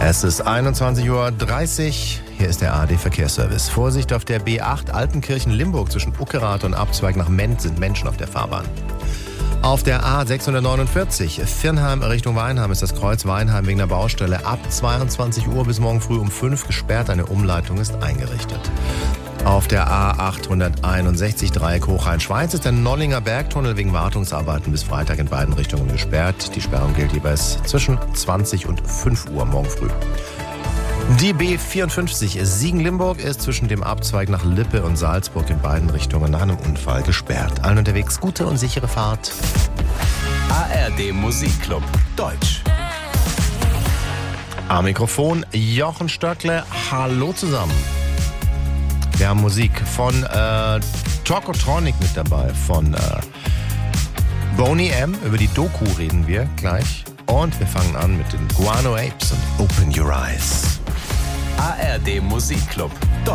Es ist 21:30 Uhr. Hier ist der ARD-Verkehrsservice. Vorsicht auf der B8 Altenkirchen-Limburg zwischen Uckerath und Abzweig nach Ment sind Menschen auf der Fahrbahn. Auf der A649 Viernheim Richtung Weinheim ist das Kreuz Weinheim wegen der Baustelle ab 22 Uhr bis morgen früh um 5 gesperrt. Eine Umleitung ist eingerichtet. Auf der A861 Dreieck Hochrhein-Schweiz ist der Nollinger Bergtunnel wegen Wartungsarbeiten bis Freitag in beiden Richtungen gesperrt. Die Sperrung gilt jeweils zwischen 20 und 5 Uhr morgen früh. Die B54 Siegen-Limburg ist zwischen dem Abzweig nach Lippe und Salzburg in beiden Richtungen nach einem Unfall gesperrt. Allen unterwegs gute und sichere Fahrt. ARD Musikclub Deutsch. Am Mikrofon Jochen Stöckle. Hallo zusammen. Wir haben Musik von Tokotronic mit dabei, von Boney M. Über die Doku reden wir gleich. Und wir fangen an mit den Guano Apes und Open Your Eyes. ARD Musikclub